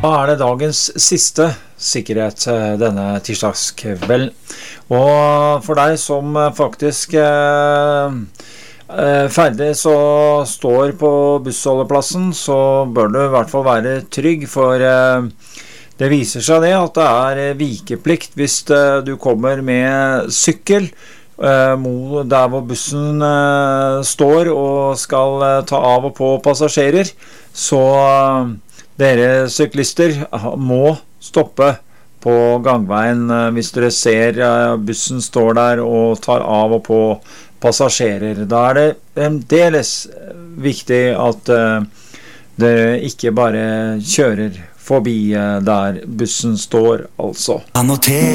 Da det dagens siste sikkerhet denne tirsdagskvelden. Og for deg som faktisk ferdig så står på bussholdeplassen, så bør du I hvert fall være trygg, for det viser seg det at det vikeplikt hvis du kommer med sykkel der hvor bussen står og skal ta av og på passasjerer, så dere syklister må stoppe på gangveien hvis dere ser bussen står der og tar av og på passasjerer. Da det fremdeles viktig at dere ikke bare kjører forbi der bussen står, altså.